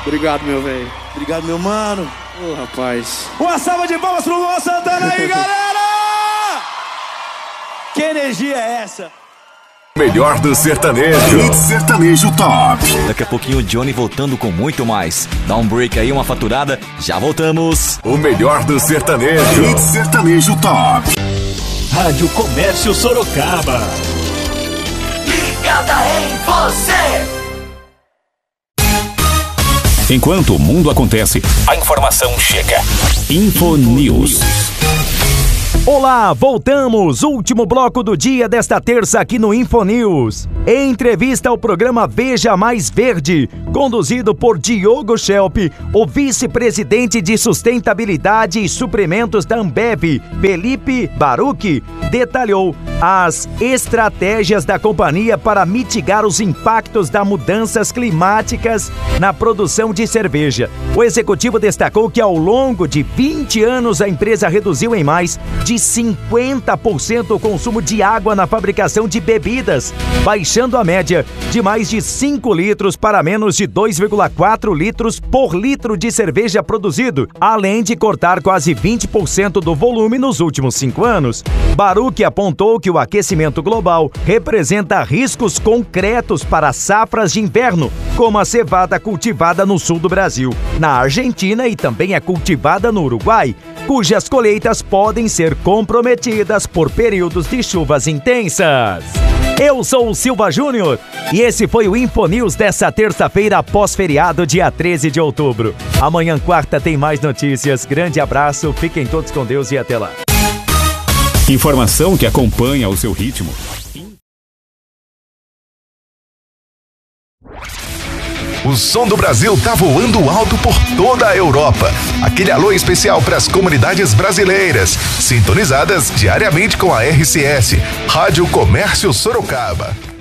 Obrigado, meu velho. Obrigado, meu mano. Ô, rapaz. Uma salva de palmas pro Luan Santana aí, galera! Que energia é essa? Melhor do sertanejo. Hit Sertanejo Top. Daqui a pouquinho o Johnny voltando com muito mais. Dá um break aí, uma faturada. Já voltamos. O melhor do sertanejo. Hit Sertanejo Top. Rádio Comércio Sorocaba. Ligada em você. Enquanto o mundo acontece, a informação chega. Infonews. Olá, voltamos! Último bloco do dia desta terça aqui no Infonews. Em entrevista ao programa Veja Mais Verde, conduzido por Diogo Schelp, o vice-presidente de sustentabilidade e suprimentos da Ambev, Felipe Baruch, detalhou as estratégias da companhia para mitigar os impactos das mudanças climáticas na produção de cerveja. O executivo destacou que ao longo de 20 anos a empresa reduziu em mais de 50% o consumo de água na fabricação de bebidas, baixando a média de mais de 5 litros para menos de 2,4 litros por litro de cerveja produzido, além de cortar quase 20% do volume nos últimos 5 anos. Baruch apontou que o aquecimento global representa riscos concretos para safras de inverno, como a cevada cultivada no sul do Brasil, na Argentina e também é cultivada no Uruguai, cujas colheitas podem ser comprometidas por períodos de chuvas intensas. Eu sou o Silva Júnior e esse foi o Infonews dessa terça-feira após feriado, dia 13 de outubro. Amanhã, quarta, tem mais notícias. Grande abraço, fiquem todos com Deus e até lá. Informação que acompanha o seu ritmo. O som do Brasil tá voando alto por toda a Europa. Aquele alô especial para as comunidades brasileiras, sintonizadas diariamente com a RCS, Rádio Comércio Sorocaba.